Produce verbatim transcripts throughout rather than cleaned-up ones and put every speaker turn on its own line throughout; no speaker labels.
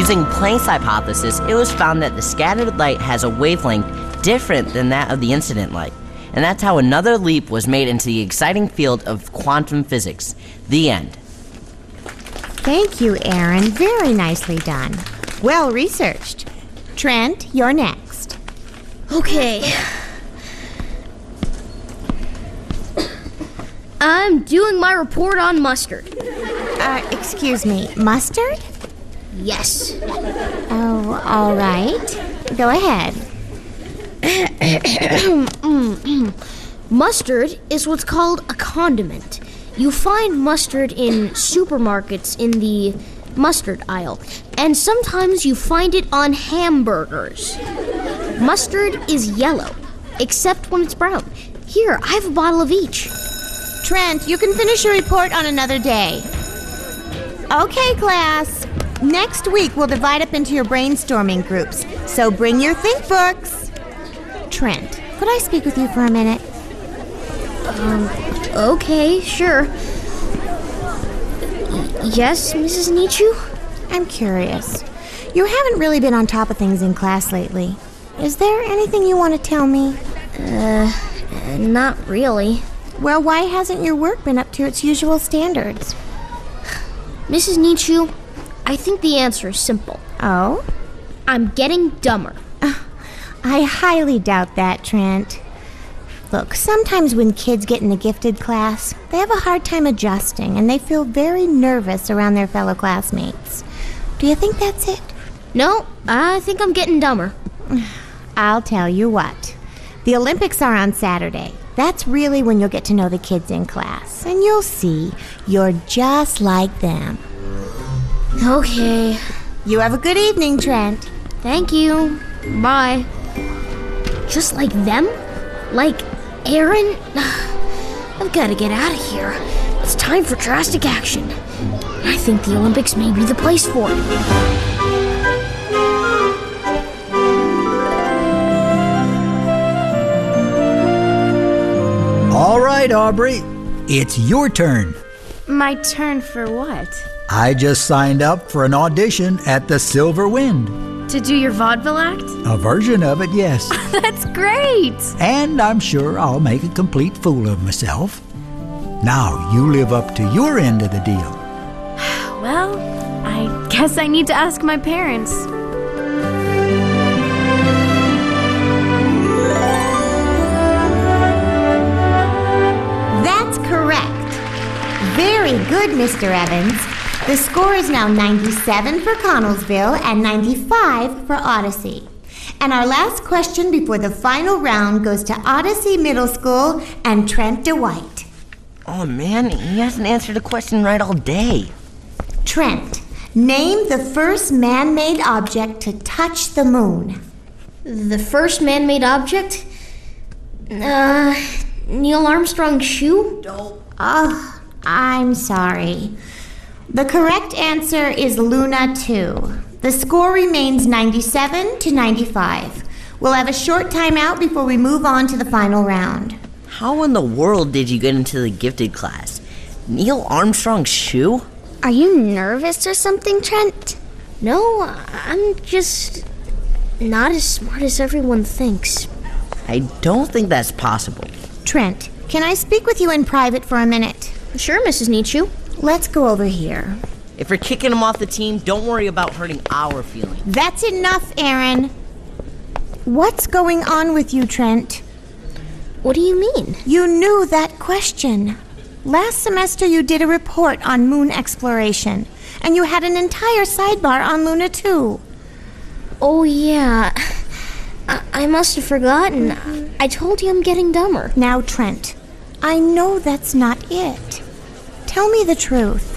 Using Planck's hypothesis, it was found that the scattered light has a wavelength different than that of the incident light. And that's how another leap was made into the exciting field of quantum physics. The end.
Thank you, Aaron. Very nicely done. Well researched. Trent, you're next.
Okay. I'm doing my report on mustard.
Uh, excuse me, mustard?
Yes.
Oh, all right. Go ahead.
Mustard is what's called a condiment. You find mustard in supermarkets in the mustard aisle, and sometimes you find it on hamburgers. Mustard is yellow, except when it's brown. Here, I have a bottle of each.
Trent, you can finish your report on another day. Okay, class. Next week, we'll divide up into your brainstorming groups, so bring your think books. Trent, could I speak with you for a minute?
Um, okay, sure. Yes, Missus Nichu?
I'm curious. You haven't really been on top of things in class lately. Is there anything you want to tell me?
Uh, not really.
Well, why hasn't your work been up to its usual standards?
Missus Nichu, I think the answer is simple.
Oh?
I'm getting dumber.
Uh, I highly doubt that, Trent. Look, sometimes when kids get in a gifted class, they have a hard time adjusting, and they feel very nervous around their fellow classmates. Do you think that's it?
No, I think I'm getting dumber.
I'll tell you what. The Olympics are on Saturday. That's really when you'll get to know the kids in class, and you'll see you're just like them.
Okay.
You have a good evening, Trent.
Thank you. Bye. Just like them? Like Aaron? I've got to get out of here. It's time for drastic action. I think the Olympics may be the place for it.
All right, Aubrey. It's your turn.
My turn for what?
I just signed up for an audition at the Silver Wind.
To do your vaudeville act?
A version of it, yes.
That's great!
And I'm sure I'll make a complete fool of myself. Now, you live up to your end of the deal.
Well, I guess I need to ask my parents.
That's correct. Very good, Mister Evans. The score is now ninety-seven for Connellsville and ninety-five for Odyssey. And our last question before the final round goes to Odyssey Middle School and Trent DeWhite.
Oh man, he hasn't answered a question right all day.
Trent, name the first man-made object to touch the moon.
The first man-made object? Uh, Neil Armstrong's shoe?
Dope.
Oh, I'm sorry. The correct answer is Luna two. The score remains ninety-seven to ninety-five. We'll have a short timeout before we move on to the final round.
How in the world did you get into the gifted class? Neil Armstrong's shoe?
Are you nervous or something, Trent?
No, I'm just not as smart as everyone thinks.
I don't think that's possible.
Trent, can I speak with you in private for a minute?
Sure, Missus Nichu.
Let's go over here.
If you're kicking him off the team, don't worry about hurting our feelings.
That's enough, Aaron. What's going on with you, Trent?
What do you mean?
You knew that question. Last semester you did a report on moon exploration, and you had an entire sidebar on Luna two.
Oh, yeah. I, I must have forgotten. I told you I'm getting dumber.
Now, Trent, I know that's not it. Tell me the truth.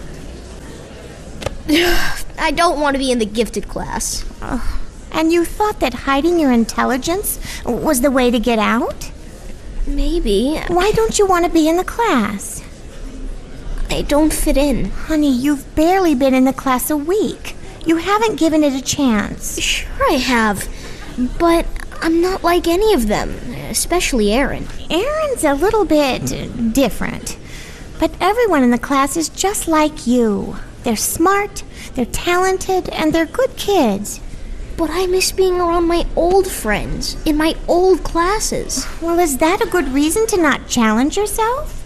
I don't want to be in the gifted class.
Oh, and you thought that hiding your intelligence was the way to get out?
Maybe.
Why don't you want to be in the class?
I don't fit in.
Honey, you've barely been in the class a week. You haven't given it a chance.
Sure I have, but I'm not like any of them, especially Aaron.
Aaron's a little bit different, but everyone in the class is just like you. They're smart, they're talented, and they're good kids.
But I miss being around my old friends in my old classes.
Well, is that a good reason to not challenge yourself?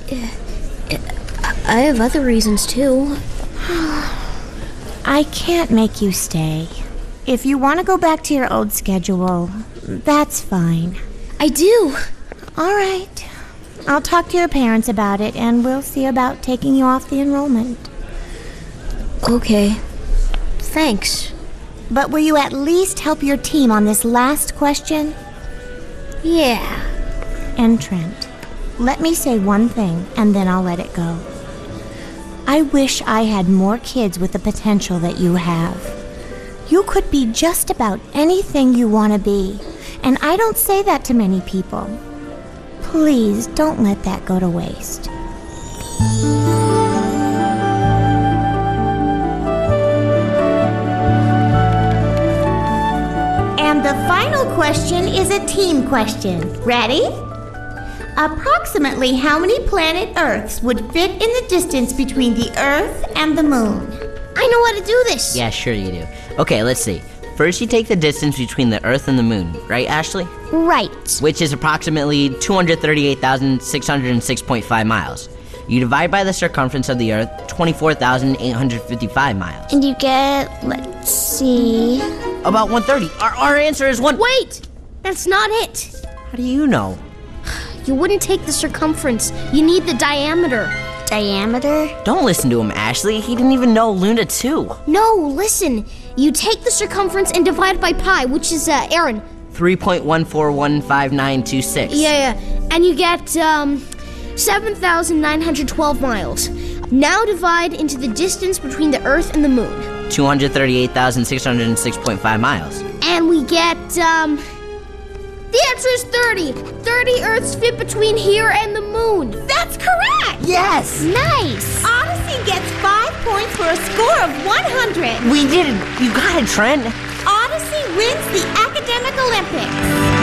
I have other reasons too.
I can't make you stay. If you want to go back to your old schedule, that's fine.
I do.
All right. I'll talk to your parents about it, and we'll see about taking you off the enrollment.
Okay. Thanks.
But will you at least help your team on this last question?
Yeah.
And Trent, let me say one thing, and then I'll let it go. I wish I had more kids with the potential that you have. You could be just about anything you want to be, and I don't say that to many people. Please don't let that go to waste. And the final question is a team question. Ready? Approximately how many planet Earths would fit in the distance between the Earth and the Moon?
I know how to do this.
Yeah, sure you do. Okay, let's see. First, you take the distance between the Earth and the Moon, right, Ashley?
Right.
Which is approximately two hundred thirty-eight thousand six hundred six point five miles. You divide by the circumference of the Earth, twenty-four thousand eight hundred fifty-five miles.
And you get, let's see...
About one hundred thirty. Our, our answer is one...
Wait! That's not it.
How do you know?
You wouldn't take the circumference. You need the diameter.
Diameter?
Don't listen to him, Ashley. He didn't even know Luna two.
No, listen. You take the circumference and divide by pi, which is, uh, Aaron.
three point one four one five nine two six.
Yeah, yeah. And you get, um, seven thousand nine hundred twelve miles. Now divide into the distance between the Earth and the Moon.
two hundred thirty-eight thousand six hundred six point five miles.
And we get, um... the answer is thirty. thirty Earths fit between here and the Moon.
That's correct!
Yes!
Nice!
Odyssey gets five points for a score of one hundred.
We did it! You got it, Trent!
Odyssey wins the Academic Olympics.